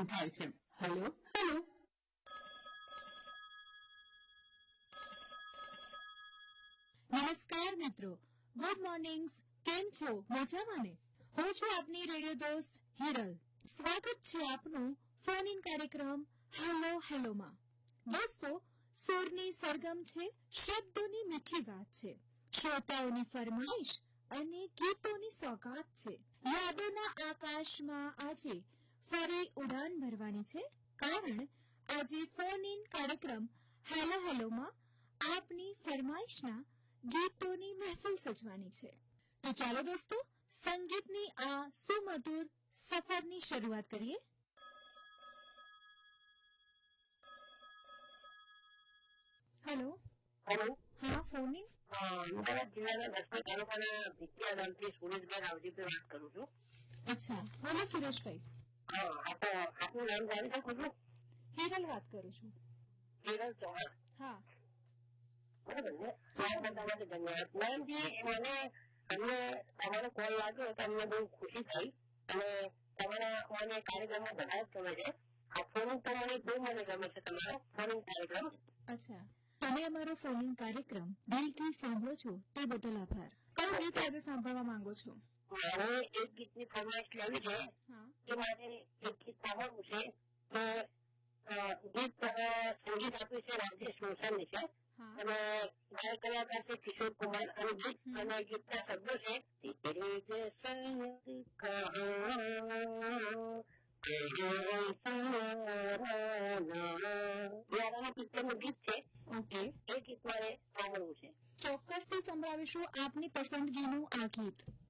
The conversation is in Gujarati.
ફોન થાય છે. Hello hello. નમસ્કાર મિત્રો, ગુડ મોર્નિંગ. કેમ છો? મજામાં ને? હું છું આપની રેડિયો દોસ્ત હિરલ. સ્વાગત છે આપનું ફોન ઇન કાર્યક્રમ હેલો હેલોમાં. દોસ્તો, સુરની સરગમ છે, શબ્દોની મીઠી વાત છે, શ્રોતાઓની ફરમાઈશ અને ગીતોની સોગાત છે. યાદોના આકાશમાં આજે ફરી ઉડાન ભરવાની છે, કારણ આજે ફોન ઇન કાર્યક્રમ હેલો હેલોમાં આપની ફરમાઈશના ગીતોની મહેફિલ સજવાની છે. તો ચાલો દોસ્તો, સંગીતની આ સુમધુર સફરની શરૂઆત કરીએ. Hello hello. હા, ફોન ઇન. અમદાવાદ જિલ્લાના લખપત તાલુકાના ભીતિયા ગામથી સુરેશભાઈ રાવજીભાઈ વાત કરું છું. અચ્છા, બોલો સુરેશભાઈ. આપનું નામ જાણી શકું છું? હિરલ વાત કરું છું. હિરલ ચૌહાણ. હા. બરાબર ને? બધા માટે ધન્યવાદ. મેમજી, અમને તમારો કોલ લાગ્યો તો અમને બહુ ખુશી થઈ અને તમારા મને કાર્યક્રમમાં બધા જ ગમે છે. આ ફોન તો મને બહુ ગમે છે, તમારો ફોન કાર્યક્રમ. અચ્છા, તમે અમારો ફોન ઇન કાર્યક્રમ દિલથી સાંભળો છો તે બદલ આભાર. કયું ગીત આજે સાંભળવા માંગો છો? મારે એક ગીતની ફરમાઈશ લેવી છે. કે મારે એક ગીત સાંભળવું છે. ગીત સંગીત આપ્યું છે રાજેશ રોશનની છે અને ગાયક કલાકાર છે કિશોર કુમાર અને ગીત અને ગીતના શબ્દો છે તેરે જૈસા પિક્ચરનું ગીત છે. ઓકે, એ ગીત મારે સાંભળવું છે. ચોક્કસથી સંભળાવીશું આપની પસંદગીનું આ ગીત.